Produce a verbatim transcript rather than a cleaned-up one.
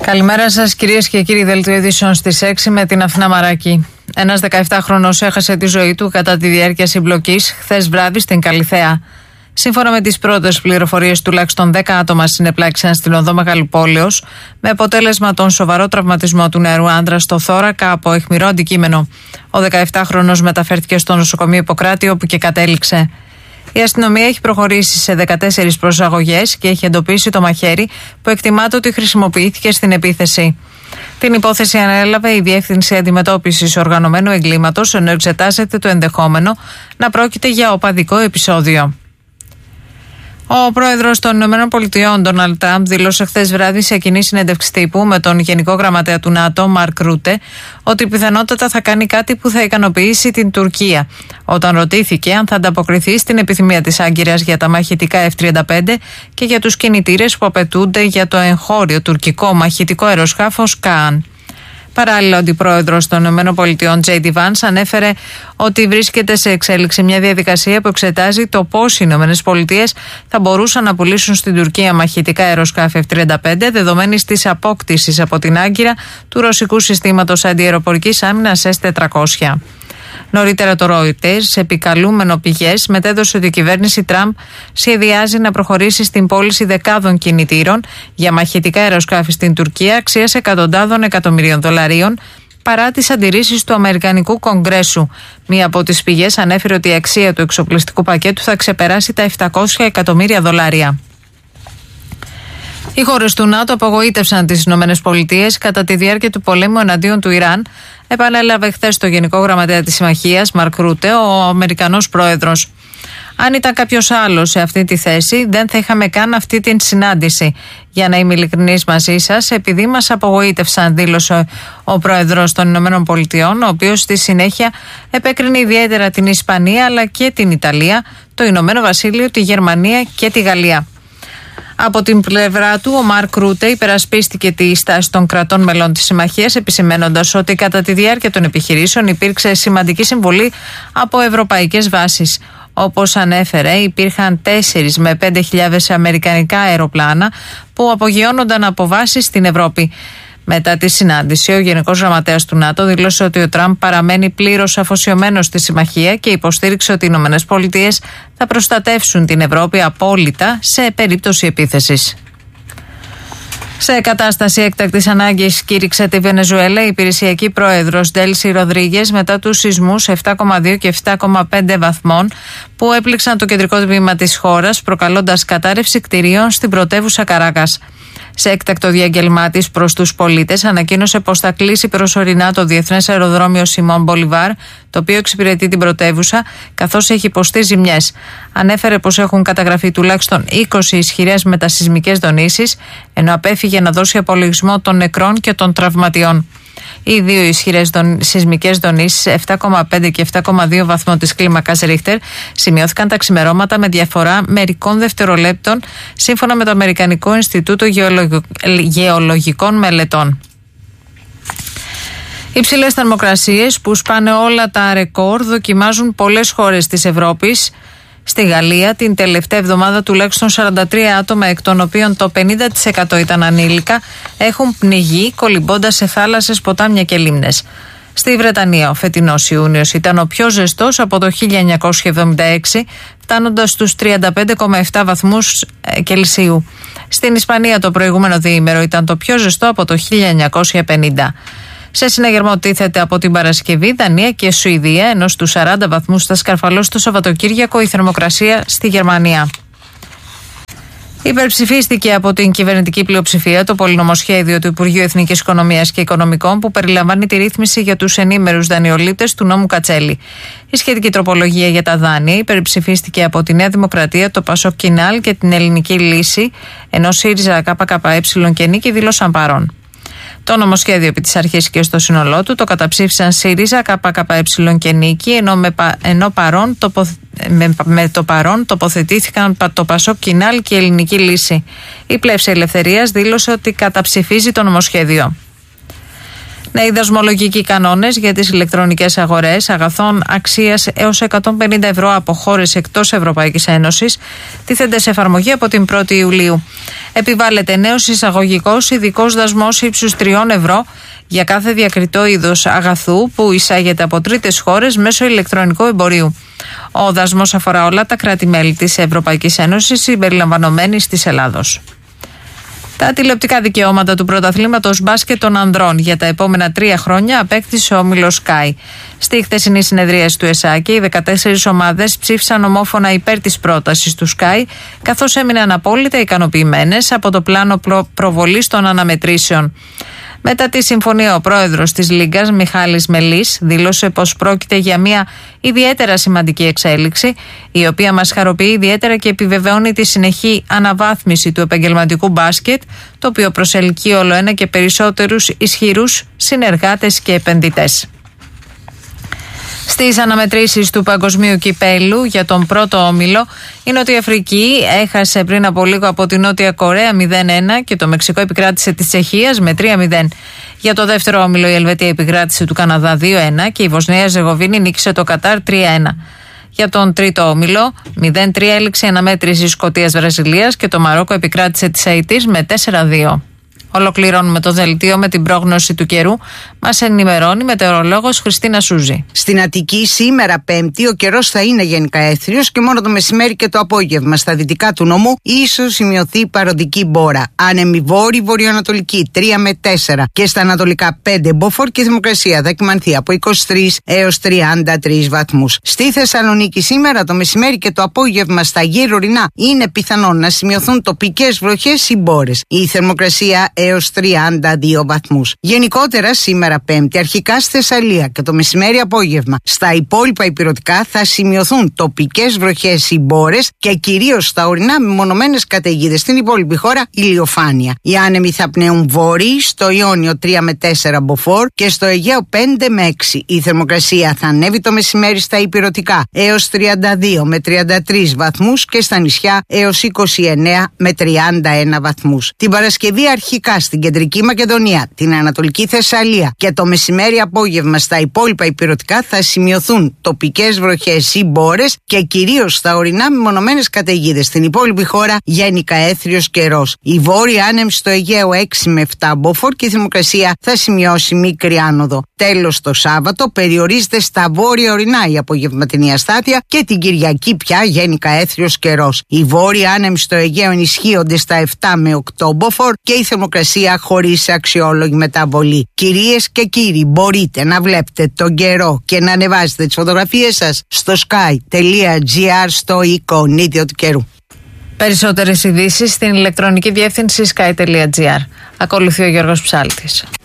Καλημέρα σας κυρίες και κύριοι, δελτίο ειδήσεων στις έξι με την Αθηνά Μαράκη. Ένας δεκαεπτάχρονος έχασε τη ζωή του κατά τη διάρκεια συμπλοκής χθες βράδυ στην Καλιθέα. Σύμφωνα με τις πρώτες πληροφορίες, τουλάχιστον δέκα άτομα συνεπλάξαν στην οδό Μεγαλοπόλεως, με αποτέλεσμα τον σοβαρό τραυματισμό του νεαρού άντρα στο θώρακα από αιχμηρό αντικείμενο. Ο δεκαεπτάχρονος μεταφέρθηκε στο νοσοκομείο Ιπποκράτη, όπου και κατέληξε. Η αστυνομία έχει προχωρήσει σε δεκατέσσερις προσαγωγές και έχει εντοπίσει το μαχαίρι που εκτιμάται ότι χρησιμοποιήθηκε στην επίθεση. Την υπόθεση ανέλαβε η Διεύθυνση Αντιμετώπισης Οργανωμένου Εγκλήματος, ενώ εξετάζεται το ενδεχόμενο να πρόκειται για οπαδικό επεισόδιο. Ο πρόεδρος των ΗΠΑ, Ντόναλντ Τραμπ, δήλωσε χθες βράδυ σε κοινή συνέντευξη τύπου με τον Γενικό Γραμματέα του ΝΑΤΟ, Μαρκ Ρούτε, ότι πιθανότατα θα κάνει κάτι που θα ικανοποιήσει την Τουρκία. Όταν ρωτήθηκε αν θα ανταποκριθεί στην επιθυμία της Άγκυρας για τα μαχητικά εφ τριάντα πέντε και για τους κινητήρες που απαιτούνται για το εγχώριο τουρκικό μαχητικό αεροσκάφος Καάν. Παράλληλα, ο αντιπρόεδρος των ΗΠΑ, Τζέι Ντι Βάνς, ανέφερε ότι βρίσκεται σε εξέλιξη μια διαδικασία που εξετάζει το πώς οι ΗΠΑ θα μπορούσαν να πουλήσουν στην Τουρκία μαχητικά αεροσκάφη εφ τριάντα πέντε, δεδομένης της απόκτησης από την Άγκυρα του ρωσικού συστήματος αντιαεροπορικής άμυνας ες τετρακόσια. Νωρίτερα το Reuters, επικαλούμενο πηγές, μετέδωσε ότι η κυβέρνηση Τραμπ σχεδιάζει να προχωρήσει στην πώληση δεκάδων κινητήρων για μαχητικά αεροσκάφη στην Τουρκία αξίας εκατοντάδων εκατομμυρίων δολαρίων, παρά τις αντιρρήσεις του Αμερικανικού Κογκρέσου. Μία από τις πηγές ανέφερε ότι η αξία του εξοπλιστικού πακέτου θα ξεπεράσει τα επτακόσια εκατομμύρια δολάρια. Οι χώρες του ΝΑΤΟ απογοήτευσαν τις ΗΠΑ κατά τη διάρκεια του πολέμου εναντίον του Ιράν, επανέλαβε χθες το Γενικό Γραμματέα της Συμμαχίας, Μαρκ Ρούτε, ο Αμερικανός πρόεδρος. Αν ήταν κάποιος άλλος σε αυτή τη θέση, δεν θα είχαμε καν αυτή την συνάντηση. Για να είμαι ειλικρινής μαζί σας, επειδή μας απογοήτευσαν, δήλωσε ο πρόεδρος των ΗΠΑ, ο οποίος στη συνέχεια επέκρινε ιδιαίτερα την Ισπανία αλλά και την Ιταλία, το Ηνωμένο Βασίλειο, τη Γερμανία και τη Γαλλία. Από την πλευρά του, ο Μαρκ Ρούτε υπερασπίστηκε τη στάση των κρατών μελών της Συμμαχίας, επισημαίνοντας ότι κατά τη διάρκεια των επιχειρήσεων υπήρξε σημαντική συμβολή από ευρωπαϊκές βάσεις. Όπως ανέφερε, υπήρχαν τέσσερις με πέντε χιλιάδες αμερικανικά αεροπλάνα που απογειώνονταν από βάσεις στην Ευρώπη. Μετά τη συνάντηση, ο Γενικός Γραμματέας του ΝΑΤΟ δήλωσε ότι ο Τραμπ παραμένει πλήρως αφοσιωμένος στη συμμαχία και υποστήριξε ότι οι ΗΠΑ θα προστατεύσουν την Ευρώπη απόλυτα σε περίπτωση επίθεσης. Σε κατάσταση έκτακτης ανάγκης κήρυξε τη Βενεζουέλα η υπηρεσιακή πρόεδρος Ντέλσι Ροδρίγες μετά τους σεισμούς επτά κόμμα δύο και επτά κόμμα πέντε βαθμών που έπληξαν το κεντρικό τμήμα της χώρας, προκαλώντας κατάρρευση κτηρίων στην πρωτεύουσα Καράκας. Σε έκτακτο διαγγελμά της προς τους πολίτες, ανακοίνωσε πως θα κλείσει προσωρινά το διεθνές αεροδρόμιο Σιμών Μπολιβάρ, το οποίο εξυπηρετεί την πρωτεύουσα, καθώς έχει υποστεί ζημιές. Ανέφερε πως έχουν καταγραφεί τουλάχιστον είκοσι ισχυρές μετασεισμικές δονήσεις, ενώ απέφυγε να δώσει απολογισμό των νεκρών και των τραυματιών. Οι δύο ισχυρές δον, σεισμικές δονήσεις, επτά κόμμα πέντε και επτά κόμμα δύο βαθμών της κλίμακας Ρίχτερ, σημειώθηκαν τα ξημερώματα με διαφορά μερικών δευτερολέπτων, σύμφωνα με το Αμερικανικό Ινστιτούτο Γεωλογικών Μελετών. Οι υψηλές θερμοκρασίες που σπάνε όλα τα ρεκόρ δοκιμάζουν πολλές χώρες της Ευρώπης. Στη Γαλλία την τελευταία εβδομάδα τουλάχιστον σαράντα τρία άτομα, εκ των οποίων το πενήντα τοις εκατό ήταν ανήλικα, έχουν πνιγεί κολυμπώντας σε θάλασσες, ποτάμια και λίμνες. Στη Βρετανία ο φετινός Ιούνιος ήταν ο πιο ζεστός από το χίλια εννιακόσια εβδομήντα έξι, φτάνοντας στους τριάντα πέντε κόμμα επτά βαθμούς Κελσίου. Στην Ισπανία το προηγούμενο διήμερο ήταν το πιο ζεστό από το χίλια εννιακόσια πενήντα. Σε συναγερμό τίθεται από την Παρασκευή Δανία και Σουηδία, ενώ στους σαράντα βαθμούς θα σκαρφαλώσει το Σαββατοκύριακο η θερμοκρασία στη Γερμανία. Υπερψηφίστηκε από την κυβερνητική πλειοψηφία το πολυνομοσχέδιο του Υπουργείου Εθνικής Οικονομίας και Οικονομικών που περιλαμβάνει τη ρύθμιση για τους ενήμερους δανειολήπτες του νόμου Κατσέλη. Η σχετική τροπολογία για τα δάνεια υπερψηφίστηκε από τη Νέα Δημοκρατία, το Πασόκ Κινάλ και την Ελληνική Λύση, ενώ ΣΥΡΙΖΑ, ΚΚΕ και Νίκη δήλωσαν παρόν. Το νομοσχέδιο επί της αρχής και στο σύνολό του το καταψήφισαν ΣΥΡΙΖΑ, ΚΚΕ και Νίκη, ενώ με, ενώ παρόν, τοποθε, με, με το παρόν τοποθετήθηκαν το Πασόκ Κινάλ και η Ελληνική Λύση. Η Πλεύση Ελευθερίας δήλωσε ότι καταψηφίζει το νομοσχέδιο. Νέοι δασμολογικοί κανόνες για τις ηλεκτρονικές αγορές αγαθών αξίας έως εκατόν πενήντα ευρώ από χώρες εκτός Ευρωπαϊκής Ένωσης τίθενται σε εφαρμογή από την πρώτη Ιουλίου. Επιβάλλεται νέος εισαγωγικός ειδικός δασμός ύψους τριών ευρώ για κάθε διακριτό είδος αγαθού που εισάγεται από τρίτες χώρες μέσω ηλεκτρονικού εμπορίου. Ο δασμός αφορά όλα τα κράτη-μέλη της Ευρωπαϊκής Ένωσης συμπεριλαμβανομένης της Ελλάδος. Τα τηλεοπτικά δικαιώματα του πρωταθλήματος μπάσκετ των ανδρών για τα επόμενα τρία χρόνια απέκτησε ο όμιλος Sky. Στη χθεσινή συνεδρίαση του ΕΣΑΚΕ, οι δεκατέσσερις ομάδες ψήφισαν ομόφωνα υπέρ της πρότασης του Sky, καθώς έμειναν απόλυτα ικανοποιημένες από το πλάνο προβολής των αναμετρήσεων. Μετά τη συμφωνία, ο πρόεδρος της Λίγκας, Μιχάλης Μελής, δήλωσε πως πρόκειται για μια ιδιαίτερα σημαντική εξέλιξη, η οποία μας χαροποιεί ιδιαίτερα και επιβεβαιώνει τη συνεχή αναβάθμιση του επαγγελματικού μπάσκετ, το οποίο προσελκύει όλο ένα και περισσότερους ισχυρούς συνεργάτες και επενδυτές. Στις αναμετρήσεις του Παγκοσμίου Κυπέλλου για τον πρώτο όμιλο, η Νότια Αφρική έχασε πριν από λίγο από τη Νότια Κορέα μηδέν ένα και το Μεξικό επικράτησε της Τσεχίας με τρία μηδέν. Για το δεύτερο όμιλο, η Ελβετία επικράτησε του Καναδά δύο ένα και η Βοσνία Ζεγοβίνη νίκησε το Κατάρ τρία ένα. Για τον τρίτο όμιλο, μηδέν τρία έληξε η αναμέτρηση Σκωτίας-Βραζιλίας και το Μαρόκο επικράτησε της Αιτής με τέσσερα δύο. Ολοκληρώνουμε το δελτίο με την πρόγνωση του καιρού. Μας ενημερώνει μετεωρολόγος Χριστίνα Σούζη. Στην Αττική σήμερα Πέμπτη ο καιρός θα είναι γενικά έθριος και μόνο το μεσημέρι και το απόγευμα στα δυτικά του νομού ίσως σημειωθεί παροδική μπόρα. Άνεμη βόρη βορειοανατολική τρία με τέσσερα και στα ανατολικά πέντε μποφόρ και η θερμοκρασία θα κυμανθεί από είκοσι τρεις έως τριάντα τρεις βαθμούς. Στη Θεσσαλονίκη σήμερα το μεσημέρι και το απόγευμα στα γύρω ορεινά είναι πιθανόν να σημειωθούν τοπικές βροχές ή μπόρες. Η θερμοκρασία έως τριάντα δύο βαθμούς. Γενικότερα σήμερα Πέμπτη αρχικά στη Θεσσαλία και το μεσημέρι απόγευμα στα υπόλοιπα ηπειρωτικά θα σημειωθούν τοπικές βροχές ή μπόρες και κυρίως στα ορεινά μεμονωμένες καταιγίδες. Στην υπόλοιπη χώρα ηλιοφάνεια. Οι άνεμοι θα πνέουν βόρειοι στο Ιόνιο τρία με τέσσερα μποφόρ και στο Αιγαίο πέντε με έξι. Η θερμοκρασία θα ανέβει το μεσημέρι στα ηπειρωτικά έως τριάντα δύο με τριάντα τρεις βαθμούς και στα νησιά έως είκοσι εννέα με τριάντα ένα βαθμούς. Την Παρασκευή αρχικά στην Κεντρική Μακεδονία, την Ανατολική Θεσσαλία και το μεσημέρι απόγευμα στα υπόλοιπα ηπειρωτικά θα σημειωθούν τοπικές βροχές ή μπόρες και κυρίως στα ορεινά μεμονωμένες καταιγίδες. Στην υπόλοιπη χώρα γενικά έθριος καιρός. Η βόρεια άνεμη στο Αιγαίο έξι με επτά μποφόρ και η θερμοκρασία θα σημειώσει μικρή άνοδο. Τέλος, το Σάββατο περιορίζεται στα βόρεια ορεινά η απογευματινή αστάθεια και την Κυριακή πια γενικά έθριος καιρός. Οι βόρειοι άνεμοι στο Αιγαίο ενισχύονται στα επτά με οκτώ μποφόρ και η θερμοκρασία χωρίς αξιόλογη μεταβολή. Κυρίες και κύριοι, μπορείτε να βλέπετε τον καιρό και να ανεβάζετε τις φωτογραφίες σας στο sky τελεία gr στο εικονίδιο του καιρού. Περισσότερες ειδήσεις στην ηλεκτρονική διεύθυνση sky τελεία gr. Ακολουθεί ο Γιώργος Ψάλτης.